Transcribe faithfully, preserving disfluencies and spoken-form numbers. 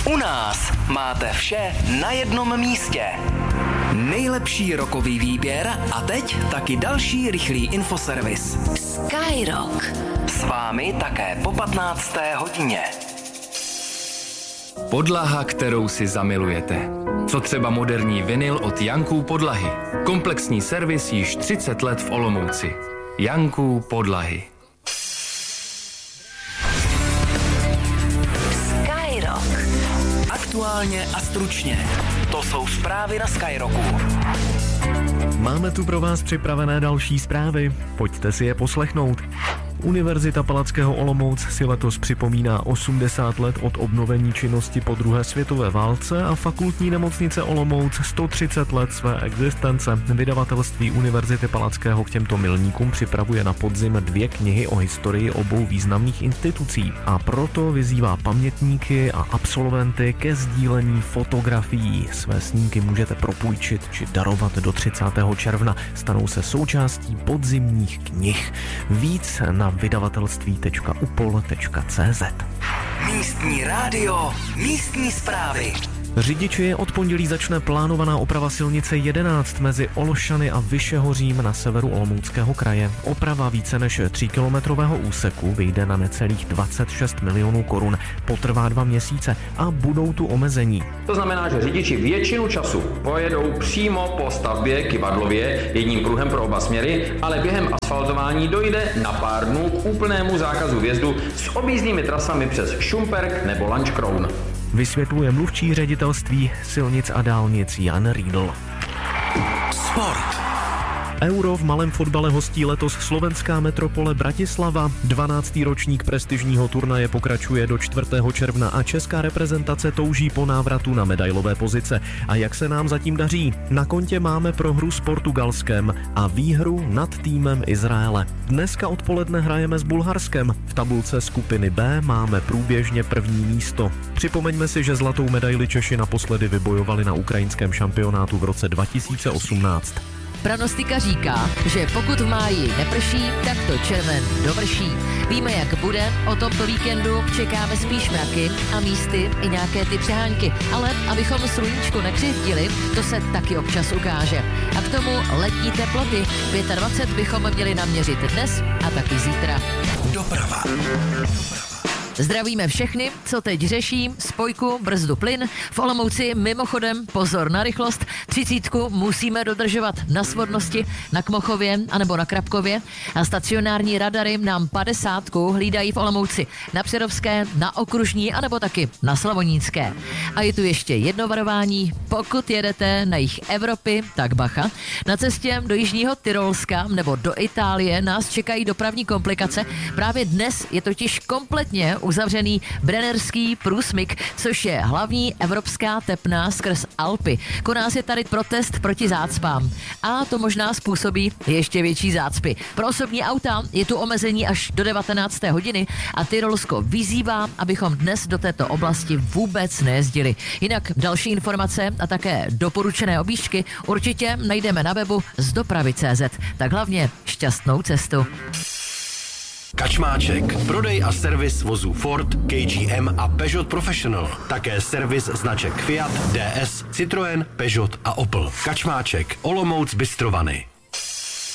U nás máte vše na jednom místě. Nejlepší rokový výběr a teď taky další rychlý infoservis. Skyrock. S vámi také po patnácté hodině. Podlaha, kterou si zamilujete. Co třeba moderní vinyl od Janků Podlahy. Komplexní servis již třicet let v Olomouci. Janků Podlahy. Skyrock. Aktuálně a stručně. To jsou zprávy na Skyrocku. Máme tu pro vás připravené další zprávy. Pojďte si je poslechnout. Univerzita Palackého Olomouc si letos připomíná osmdesát let od obnovení činnosti po druhé světové válce a fakultní nemocnice Olomouc sto třicet let své existence. Vydavatelství Univerzity Palackého k těmto milníkům připravuje na podzim dvě knihy o historii obou významných institucí a proto vyzývá pamětníky a absolventy ke sdílení fotografií. Své snímky můžete propůjčit či darovat do třicátého června. Stanou se součástí podzimních knih. Víc na vydavatelství tečka upol tečka cé zet. Místní rádio, místní zprávy. Řidiči, od pondělí začne plánovaná oprava silnice jedenáct mezi Olšany a Vyšehořím na severu Olomouckého kraje. Oprava více než tříkilometrového úseku vyjde na necelých dvacet šest milionů korun. Potrvá dva měsíce a budou tu omezení. To znamená, že řidiči většinu času pojedou přímo po stavbě Kyvadlově jedním pruhem pro oba směry, ale během asfaltování dojde na pár dnů k úplnému zákazu vjezdu s objízdnými trasami přes Šumperk nebo Lanškroun. Vysvětluje mluvčí ředitelství silnic a dálnic Jan Riedl. Sport. Euro v malém fotbale hostí letos slovenská metropole Bratislava. dvanáctý ročník prestižního turnaje pokračuje do čtvrtého června a česká reprezentace touží po návratu na medailové pozice. A jak se nám zatím daří? Na kontě máme prohru s Portugalskem a výhru nad týmem Izraele. Dneska odpoledne hrajeme s Bulharskem. V tabulce skupiny B máme průběžně první místo. Připomeňme si, že zlatou medaili Češi naposledy vybojovali na ukrajinském šampionátu v roce dva tisíce osmnáct. Pranostika říká, že pokud v máji neprší, tak to červen dovrší. Víme, jak bude, o tomto víkendu čekáme spíš mraky a místy i nějaké ty přehánky. Ale abychom sluníčku nekřivdili, to se taky občas ukáže. A k tomu letní teploty. dvacet pět bychom měli naměřit dnes a taky zítra. Doprava. Zdravíme všechny, co teď řeší spojku, brzdu, plyn. V Olomouci mimochodem pozor na rychlost. Třicítku musíme dodržovat na Svodnosti, na Kmochově anebo na Krapkově. A stacionární radary nám padesátku hlídají v Olomouci na Přerovské, na Okružní anebo taky na Slavonínské. A je tu ještě jedno varování. Pokud jedete na jih Evropy, tak bacha. Na cestě do jižního Tyrolska nebo do Itálie nás čekají dopravní komplikace. Právě dnes je totiž kompletně uzavřený Brennerský průsmyk, což je hlavní evropská tepna skrz Alpy. Koná se tady protest proti zácpám. A to možná způsobí ještě větší zácpy. Pro osobní auta je tu omezení až do devatenácté hodiny a Tyrolsko vyzývá, abychom dnes do této oblasti vůbec nejezdili. Jinak další informace a také doporučené objížďky určitě najdeme na webu z dopravy tečka cé zet. Tak hlavně šťastnou cestu. Kačmáček. Prodej a servis vozů Ford, K G M a Peugeot Professional. Také servis značek Fiat, D S, Citroën, Peugeot a Opel. Kačmáček. Olomouc Bystrovany.